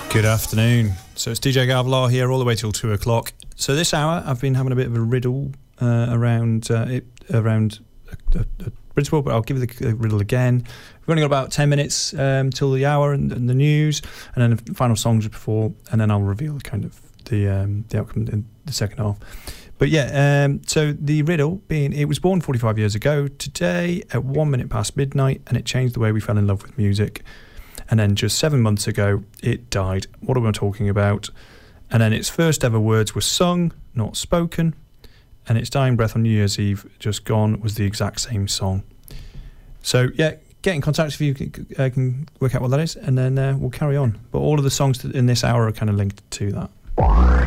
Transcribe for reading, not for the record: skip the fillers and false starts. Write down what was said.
Good afternoon. So it's DJ Gavlar here all the way till 2 o'clock. So this hour I've been having a bit of a riddle around principle, but I'll give you the riddle again. We've only got about 10 minutes till the hour and the news, and then the final songs before, and then I'll reveal kind of the outcome in the second half. But yeah, so the riddle being, it was born 45 years ago today at 1 minute past midnight, and it changed the way we fell in love with music. And then just 7 months ago, it died. What are we talking about? And then its first ever words were sung, not spoken. And its dying breath on New Year's Eve, just gone, was the exact same song. So, yeah, get in contact if you can work out what that is, and then we'll carry on. But all of the songs in this hour are kind of linked to that.